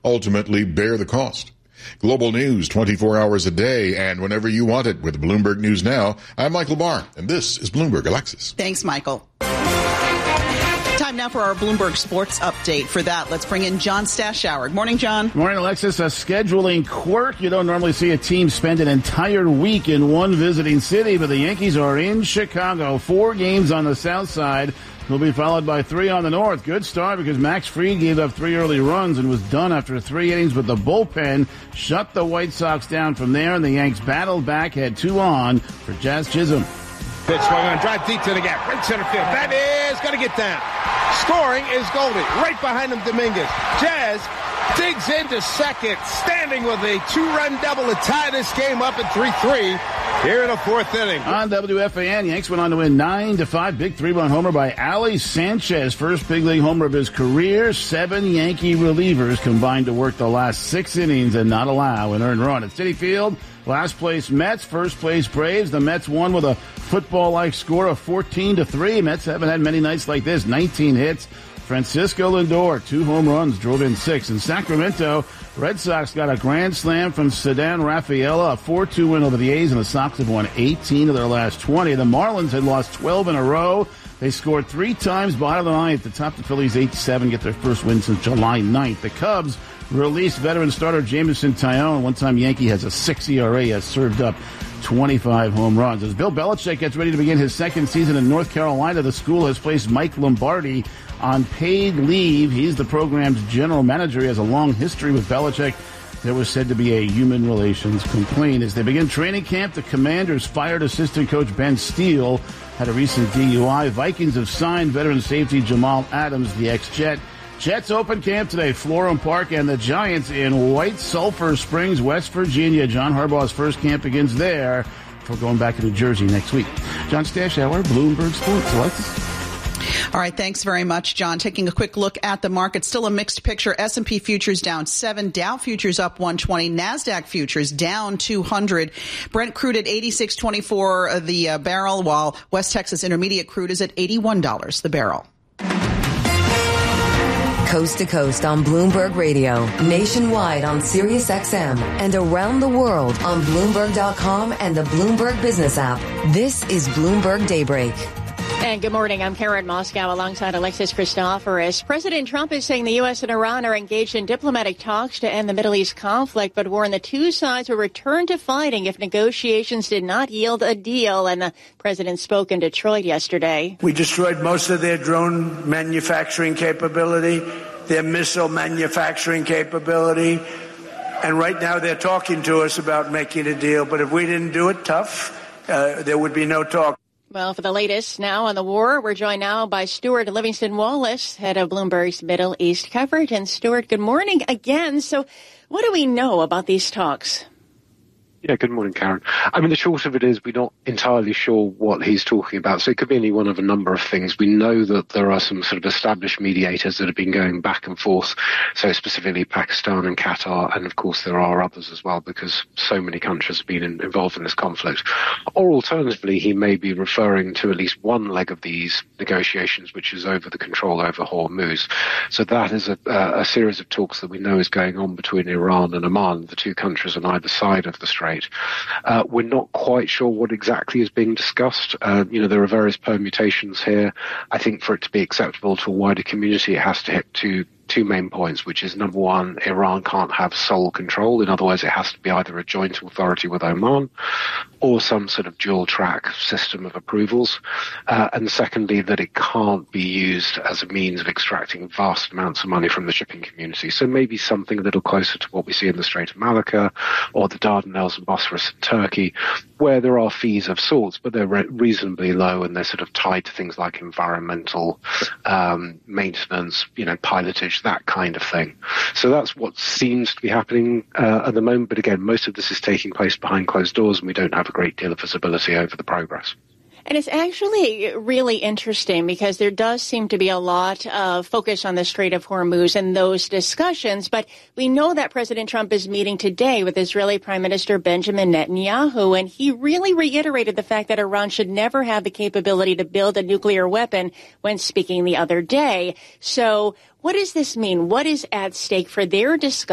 ultimately bear the cost. Global news 24 hours a day and whenever you want it with Bloomberg News Now. I'm Michael Barr, and this is Bloomberg Alexis. Thanks, Michael. Time now for our Bloomberg Sports Update. For that, let's bring in John Stashower. Good morning, John. Good morning, Alexis. A scheduling quirk. You don't normally see a team spend an entire week in one visiting city, but the Yankees are in Chicago. 4 games on the south side. Will be followed by 3 on the north. Good start because Max Fried gave up 3 early runs and was done after 3 innings, but the bullpen shut the White Sox down from there, and the Yanks battled back, had 2 on for Jazz Chisholm. Pitch swung on, drive deep to the gap, right center field. That is going to get down. Scoring is Goldie. Right behind him, Dominguez. Jazz digs into second, standing with a 2-run double to tie this game up at 3-3 here in the 4th inning. On WFAN, Yanks went on to win 9-5. Big 3-run homer by Ali Sanchez. First big league homer of his career. 7 Yankee relievers combined to work the last 6 innings and not allow an earned run. At Citi Field, last place Mets, first place Braves. The Mets won with a football-like score of 14-3. Mets haven't had many nights like this. 19 hits. Francisco Lindor, 2 home runs, drove in 6. In Sacramento, Red Sox got a grand slam from Ceddanne Rafaela, a 4-2 win over the A's, and the Sox have won 18 of their last 20. The Marlins had lost 12 in a row. They scored 3 times, bottom of the ninth. To top the Phillies 8-7, get their first win since July 9th. The Cubs released veteran starter Jameson Taillon. One-time Yankee has a 6 ERA, has served up 25 home runs. As Bill Belichick gets ready to begin his second season in North Carolina, the school has placed Mike Lombardi on paid leave. He's the program's general manager. He has a long history with Belichick. There was said to be a human relations complaint. As they begin training camp, the Commanders fired assistant coach Ben Steele, had a recent DUI. Vikings have signed veteran safety Jamal Adams, the ex-Jet. Jets open camp today, Florham Park, and the Giants in White Sulphur Springs, West Virginia. John Harbaugh's first camp begins there before going back to New Jersey next week. John Stashower, Bloomberg Sports. Alexis. All right, thanks very much, John. Taking a quick look at the market, still a mixed picture. S&P futures down 7, Dow futures up 120, NASDAQ futures down 200. Brent crude at $86.24 the barrel, while West Texas Intermediate crude is at $81 the barrel. Coast to coast on Bloomberg Radio, nationwide on Sirius XM, and around the world on Bloomberg.com and the Bloomberg Business app. This is Bloomberg Daybreak. And good morning. I'm Karen Moscow alongside Alexis Christoforous. President Trump is saying the U.S. and Iran are engaged in diplomatic talks to end the Middle East conflict, but warned the two sides will return to fighting if negotiations did not yield a deal. And the president spoke in Detroit yesterday. We destroyed most of their drone manufacturing capability, their missile manufacturing capability. And right now they're talking to us about making a deal. But if we didn't do it tough, there would be no talk. Well, for the latest now on the war, we're joined now by Stuart Livingston Wallace, head of Bloomberg's Middle East coverage. And Stuart, good morning again. So what do we know about these talks? Yeah, good morning, Karen. I mean, the short of it is we're not entirely sure what he's talking about. So it could be any one of a number of things. We know that there are some sort of established mediators that have been going back and forth. So specifically Pakistan and Qatar. And of course, there are others as well, because so many countries have been involved in this conflict. Or alternatively, he may be referring to at least one leg of these negotiations, which is over the control over Hormuz. So that is a series of talks that we know is going on between Iran and Oman, the two countries on either side of the strait. We're not quite sure what exactly is being discussed. There are various permutations here. I think for it to be acceptable to a wider community, it has to hit two main points, which is, number one, Iran can't have sole control. In other words, it has to be either a joint authority with Oman or some sort of dual track system of approvals. And secondly, that it can't be used as a means of extracting vast amounts of money from the shipping community. So maybe something a little closer to what we see in the Strait of Malacca or the Dardanelles and Bosphorus in Turkey, where there are fees of sorts, but they're reasonably low and they're sort of tied to things like environmental maintenance, pilotage, that kind of thing. So that's what seems to be happening at the moment. But again, most of this is taking place behind closed doors, and we don't have a great deal of visibility over the progress. And it's actually really interesting because there does seem to be a lot of focus on the Strait of Hormuz and those discussions. But we know that President Trump is meeting today with Israeli Prime Minister Benjamin Netanyahu, and he really reiterated the fact that Iran should never have the capability to build a nuclear weapon when speaking the other day. So what does this mean? What is at stake for their discussion?